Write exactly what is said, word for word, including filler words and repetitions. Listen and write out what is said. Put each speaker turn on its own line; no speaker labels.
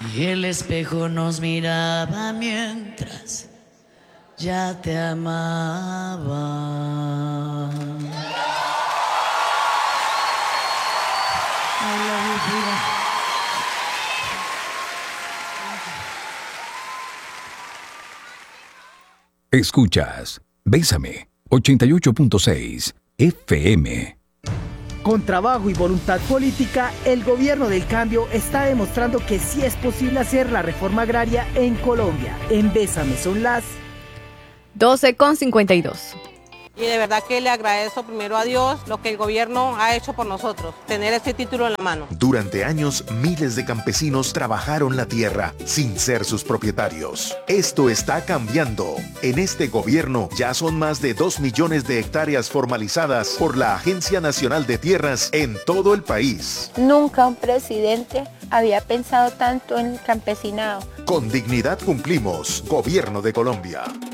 Y el espejo nos miraba mientras ya te amaba. I love you, Frida.
Escuchas Bésame ochenta y ocho punto seis F M.
Con trabajo y voluntad política, el gobierno del cambio está demostrando que sí es posible hacer la reforma agraria en Colombia. En Bésame son las
doce con cincuenta y dos.
Y de verdad que le agradezco primero a Dios lo que el gobierno ha hecho por nosotros, tener este título en la mano.
Durante años, miles de campesinos trabajaron la tierra sin ser sus propietarios. Esto está cambiando. En este gobierno ya son más de dos millones de hectáreas formalizadas por la Agencia Nacional de Tierras en todo el país.
Nunca un presidente había pensado tanto en el campesinado.
Con dignidad cumplimos. Gobierno de Colombia.